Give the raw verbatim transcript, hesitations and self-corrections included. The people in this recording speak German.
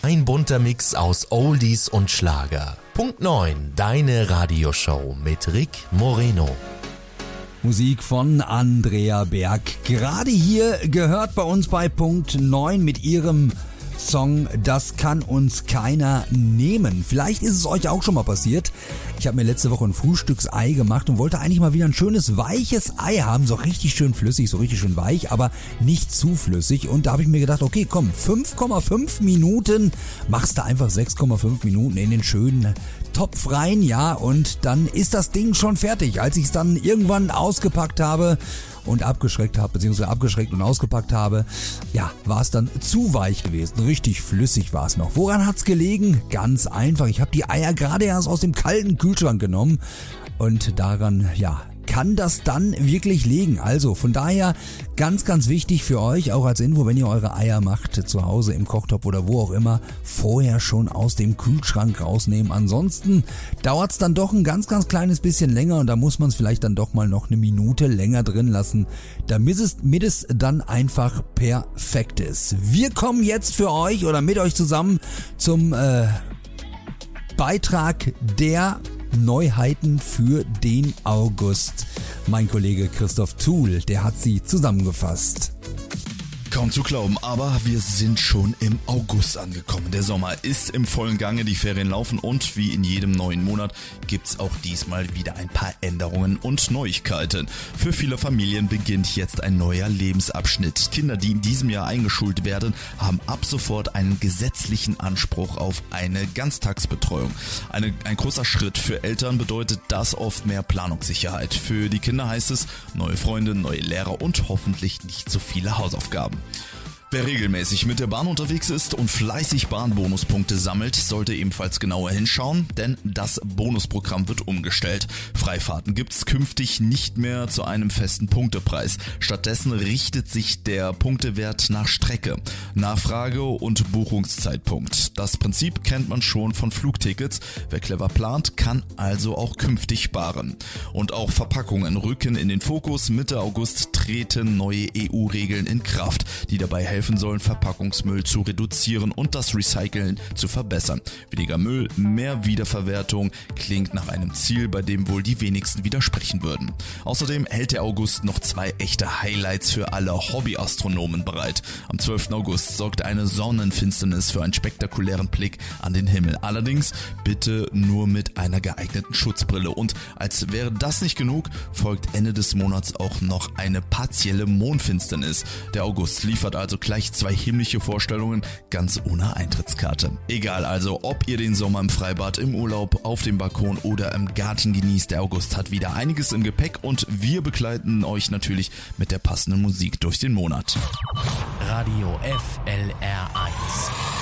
Ein bunter Mix aus Oldies und Schlager. Punkt neun, deine Radioshow mit Rick Moreno. Musik von Andrea Berg. Gerade hier gehört bei uns bei Punkt neun mit ihrem Song Das kann uns keiner nehmen. Vielleicht ist es euch auch schon mal passiert. Ich habe mir letzte Woche ein Frühstücksei gemacht und wollte eigentlich mal wieder ein schönes weiches Ei haben. So richtig schön flüssig, so richtig schön weich, aber nicht zu flüssig. Und da habe ich mir gedacht, okay, komm, fünf Komma fünf Minuten, machst du einfach sechs Komma fünf Minuten in den schönen Topf rein, ja, und dann ist das Ding schon fertig. Als ich es dann irgendwann ausgepackt habe und abgeschreckt habe, beziehungsweise abgeschreckt und ausgepackt habe, ja, war es dann zu weich gewesen. Richtig flüssig war es noch. Woran hat's gelegen? Ganz einfach. Ich habe die Eier gerade erst aus dem kalten Kühlschrank genommen und daran, ja, kann das dann wirklich liegen. Also von daher ganz, ganz wichtig für euch, auch als Info, wenn ihr eure Eier macht, zu Hause im Kochtopf oder wo auch immer, vorher schon aus dem Kühlschrank rausnehmen. Ansonsten dauert es dann doch ein ganz, ganz kleines bisschen länger und da muss man es vielleicht dann doch mal noch eine Minute länger drin lassen, damit es, damit es dann einfach perfekt ist. Wir kommen jetzt für euch oder mit euch zusammen zum äh, Beitrag der Neuheiten für den August. Mein Kollege Christoph Thuhl, der hat sie zusammengefasst. Kaum zu glauben, aber wir sind schon im August angekommen. Der Sommer ist im vollen Gange, die Ferien laufen und wie in jedem neuen Monat gibt's auch diesmal wieder ein paar Änderungen und Neuigkeiten. Für viele Familien beginnt jetzt ein neuer Lebensabschnitt. Kinder, die in diesem Jahr eingeschult werden, haben ab sofort einen gesetzlichen Anspruch auf eine Ganztagsbetreuung. Eine, ein großer Schritt für Eltern bedeutet das oft mehr Planungssicherheit. Für die Kinder heißt es neue Freunde, neue Lehrer und hoffentlich nicht so viele Hausaufgaben. Wer regelmäßig mit der Bahn unterwegs ist und fleißig Bahnbonuspunkte sammelt, sollte ebenfalls genauer hinschauen, denn das Bonusprogramm wird umgestellt. Freifahrten gibt's künftig nicht mehr zu einem festen Punktepreis. Stattdessen richtet sich der Punktewert nach Strecke, Nachfrage und Buchungszeitpunkt. Das Prinzip kennt man schon von Flugtickets. Wer clever plant, kann also auch künftig sparen. Und auch Verpackungen rücken in den Fokus. Mitte August treten neue E U-Regeln in Kraft, die dabei helfen helfen sollen, Verpackungsmüll zu reduzieren und das Recyceln zu verbessern. Weniger Müll, mehr Wiederverwertung klingt nach einem Ziel, bei dem wohl die wenigsten widersprechen würden. Außerdem hält der August noch zwei echte Highlights für alle Hobbyastronomen bereit. Am zwölften August sorgt eine Sonnenfinsternis für einen spektakulären Blick an den Himmel. Allerdings bitte nur mit einer geeigneten Schutzbrille. Und als wäre das nicht genug, folgt Ende des Monats auch noch eine partielle Mondfinsternis. Der August liefert also gleich zwei himmlische Vorstellungen, ganz ohne Eintrittskarte. Egal also, ob ihr den Sommer im Freibad, im Urlaub, auf dem Balkon oder im Garten genießt, der August hat wieder einiges im Gepäck und wir begleiten euch natürlich mit der passenden Musik durch den Monat. Radio F L R eins